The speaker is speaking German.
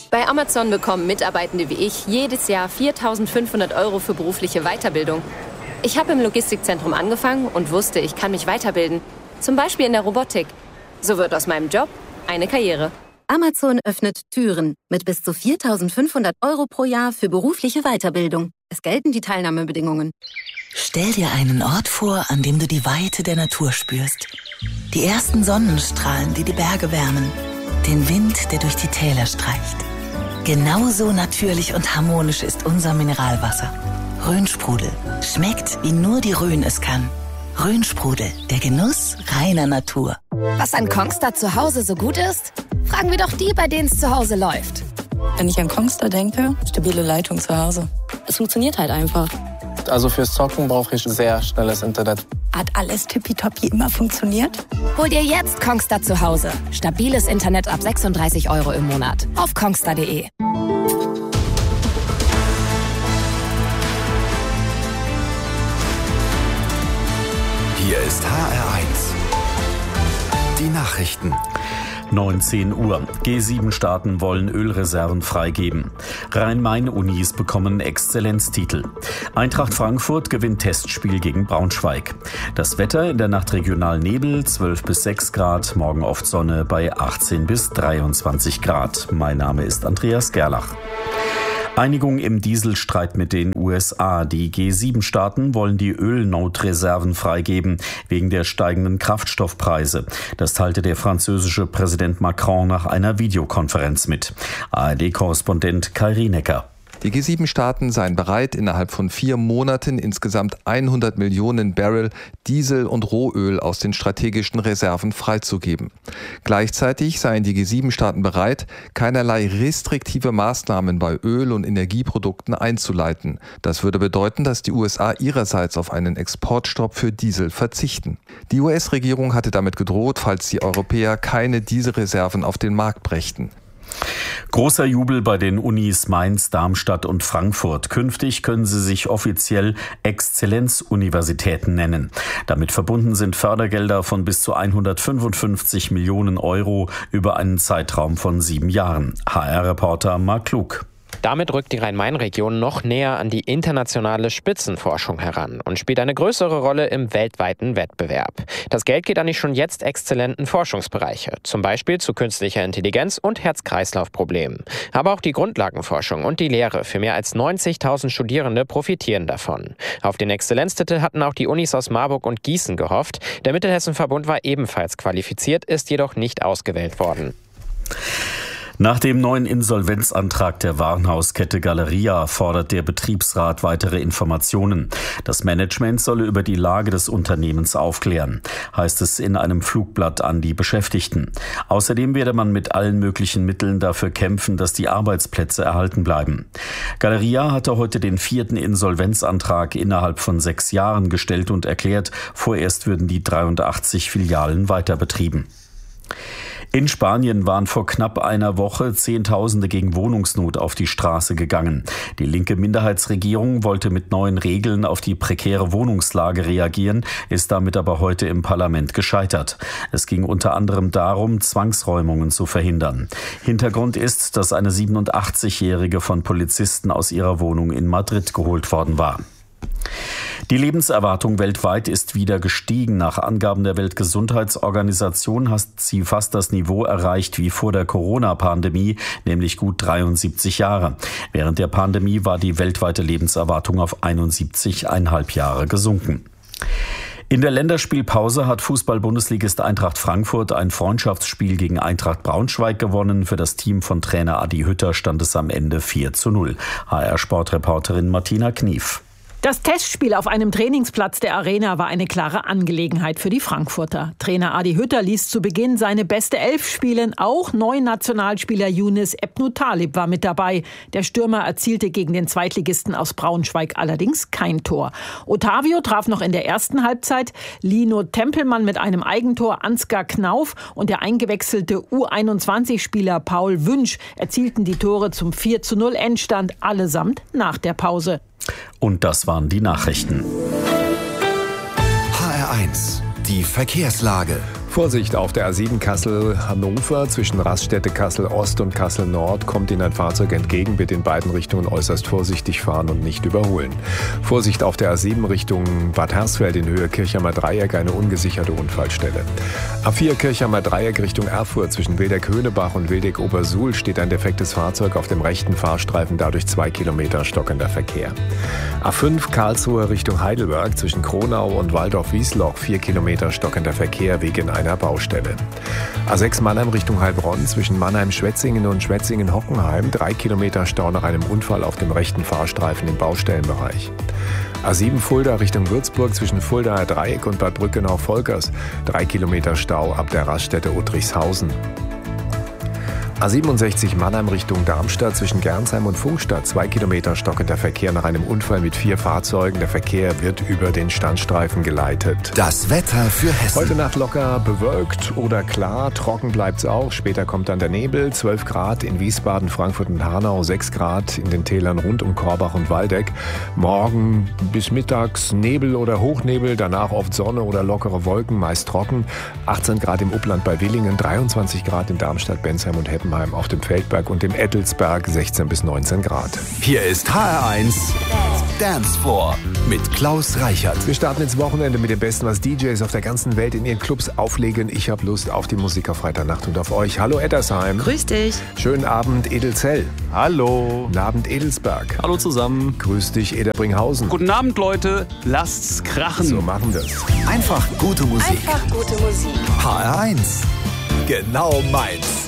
Bei Amazon bekommen Mitarbeitende wie ich jedes Jahr 4.500 € für berufliche Weiterbildung. Ich habe im Logistikzentrum angefangen und wusste, ich kann mich weiterbilden. Zum Beispiel in der Robotik. So wird aus meinem Job eine Karriere. Amazon öffnet Türen mit bis zu 4.500 € pro Jahr für berufliche Weiterbildung. Es gelten die Teilnahmebedingungen. Stell dir einen Ort vor, an dem du die Weite der Natur spürst. Die ersten Sonnenstrahlen, die die Berge wärmen. Den Wind, der durch die Täler streicht. Genauso natürlich und harmonisch ist unser Mineralwasser. Rhönsprudel. Schmeckt, wie nur die Rhön es kann. Rhönsprudel, der Genuss reiner Natur. Was an Kongstar zu Hause so gut ist? Fragen wir doch die, bei denen es zu Hause läuft. Wenn ich an Kongstar denke, stabile Leitung zu Hause. Es funktioniert halt einfach. Also fürs Zocken brauche ich sehr schnelles Internet. Hat alles tippitoppi immer funktioniert? Hol dir jetzt Kongstar zu Hause. Stabiles Internet ab 36 € im Monat. Auf kongstar.de. Hier ist HR1. Die Nachrichten. 19 Uhr. G7-Staaten wollen Ölreserven freigeben. Rhein-Main-Unis bekommen Exzellenztitel. Eintracht Frankfurt gewinnt Testspiel gegen Braunschweig. Das Wetter in der Nacht regional Nebel, 12 bis 6 Grad, morgen oft Sonne bei 18 bis 23 Grad. Mein Name ist Andreas Gerlach. Einigung im Dieselstreit mit den USA. Die G7-Staaten wollen die Ölnotreserven freigeben, wegen der steigenden Kraftstoffpreise. Das teilte der französische Präsident Macron nach einer Videokonferenz mit. ARD-Korrespondent Kai Rienecker. Die G7-Staaten seien bereit, innerhalb von 4 Monaten insgesamt 100 Millionen Barrel Diesel und Rohöl aus den strategischen Reserven freizugeben. Gleichzeitig seien die G7-Staaten bereit, keinerlei restriktive Maßnahmen bei Öl- und Energieprodukten einzuleiten. Das würde bedeuten, dass die USA ihrerseits auf einen Exportstopp für Diesel verzichten. Die US-Regierung hatte damit gedroht, falls die Europäer keine Dieselreserven auf den Markt brächten. Großer Jubel bei den Unis Mainz, Darmstadt und Frankfurt. Künftig können sie sich offiziell Exzellenzuniversitäten nennen. Damit verbunden sind Fördergelder von bis zu 155 Millionen € über einen Zeitraum von 7 Jahren. HR-Reporter Marc Klug. Damit rückt die Rhein-Main-Region noch näher an die internationale Spitzenforschung heran und spielt eine größere Rolle im weltweiten Wettbewerb. Das Geld geht an die schon jetzt exzellenten Forschungsbereiche, zum Beispiel zu künstlicher Intelligenz und Herz-Kreislauf-Problemen. Aber auch die Grundlagenforschung und die Lehre für mehr als 90.000 Studierende profitieren davon. Auf den Exzellenztitel hatten auch die Unis aus Marburg und Gießen gehofft. Der Mittelhessen-Verbund war ebenfalls qualifiziert, ist jedoch nicht ausgewählt worden. Nach dem neuen Insolvenzantrag der Warenhauskette Galeria fordert der Betriebsrat weitere Informationen. Das Management solle über die Lage des Unternehmens aufklären, heißt es in einem Flugblatt an die Beschäftigten. Außerdem werde man mit allen möglichen Mitteln dafür kämpfen, dass die Arbeitsplätze erhalten bleiben. Galeria hatte heute den 4. Insolvenzantrag innerhalb von 6 Jahren gestellt und erklärt, vorerst würden die 83 Filialen weiter betrieben. In Spanien waren vor knapp einer Woche Zehntausende gegen Wohnungsnot auf die Straße gegangen. Die linke Minderheitsregierung wollte mit neuen Regeln auf die prekäre Wohnungslage reagieren, ist damit aber heute im Parlament gescheitert. Es ging unter anderem darum, Zwangsräumungen zu verhindern. Hintergrund ist, dass eine 87-Jährige von Polizisten aus ihrer Wohnung in Madrid geholt worden war. Die Lebenserwartung weltweit ist wieder gestiegen. Nach Angaben der Weltgesundheitsorganisation hat sie fast das Niveau erreicht wie vor der Corona-Pandemie, nämlich gut 73 Jahre. Während der Pandemie war die weltweite Lebenserwartung auf 71,5 Jahre gesunken. In der Länderspielpause hat Fußball-Bundesligist Eintracht Frankfurt ein Freundschaftsspiel gegen Eintracht Braunschweig gewonnen. Für das Team von Trainer Adi Hütter stand es am Ende 4:0. HR-Sportreporterin Martina Knief. Das Testspiel auf einem Trainingsplatz der Arena war eine klare Angelegenheit für die Frankfurter. Trainer Adi Hütter ließ zu Beginn seine beste 11 spielen. Auch Neunationalspieler Younes Ebnu Talib war mit dabei. Der Stürmer erzielte gegen den Zweitligisten aus Braunschweig allerdings kein Tor. Otavio traf noch in der ersten Halbzeit. Lino Tempelmann mit einem Eigentor, Ansgar Knauf und der eingewechselte U21-Spieler Paul Wünsch erzielten die Tore zum 4:0 Endstand, allesamt nach der Pause. Und das waren die Nachrichten. HR1, die Verkehrslage. Vorsicht auf der A7 Kassel-Hannover. Zwischen Raststätte Kassel-Ost und Kassel-Nord kommt Ihnen ein Fahrzeug entgegen. Bitte in beiden Richtungen äußerst vorsichtig fahren und nicht überholen. Vorsicht auf der A7 Richtung Bad Hersfeld in Höhe Kirchheimer Dreieck, eine ungesicherte Unfallstelle. A4 Kirchheimer Dreieck Richtung Erfurt. Zwischen Wildeck-Höhnebach und Wildeck-Obersuhl steht ein defektes Fahrzeug auf dem rechten Fahrstreifen, dadurch 2 Kilometer stockender Verkehr. A5 Karlsruhe Richtung Heidelberg. Zwischen Kronau und Waldorf-Wiesloch 4 Kilometer stockender Verkehr wegen einer Baustelle. A6 Mannheim Richtung Heilbronn. Zwischen Mannheim-Schwetzingen und Schwetzingen-Hockenheim 3 Kilometer Stau nach einem Unfall auf dem rechten Fahrstreifen im Baustellenbereich. A7 Fulda Richtung Würzburg. Zwischen Fuldaer Dreieck und Bad Brückenau-Volkers 3 Kilometer Stau ab der Raststätte Uttrichshausen. A67 Mannheim Richtung Darmstadt. Zwischen Gernsheim und Pfungstadt 2 Kilometer stockender Verkehr nach einem Unfall mit 4 Fahrzeugen. Der Verkehr wird über den Standstreifen geleitet. Das Wetter für Hessen. Heute Nacht locker bewölkt oder klar. Trocken bleibt's auch. Später kommt dann der Nebel. 12 Grad in Wiesbaden, Frankfurt und Hanau. 6 Grad in den Tälern rund um Korbach und Waldeck. Morgen bis mittags Nebel oder Hochnebel. Danach oft Sonne oder lockere Wolken, meist trocken. 18 Grad im Upland bei Willingen. 23 Grad in Darmstadt, Bensheim und Heppenheim. Auf dem Feldberg und dem Ettelsberg 16 bis 19 Grad. Hier ist HR1 Dance Floor mit Klaus Reichert. Wir starten ins Wochenende mit dem Besten, was DJs auf der ganzen Welt in ihren Clubs auflegen. Ich habe Lust auf die Musik auf Freitagnacht und auf euch. Hallo Ettersheim. Grüß dich. Schönen Abend Edelzell. Hallo. Guten Abend Edelsberg. Hallo zusammen. Grüß dich Ederbringhausen. Guten Abend Leute. Lasst's krachen. So machen wir's. Einfach gute Musik. Einfach gute Musik. HR1. Genau meins.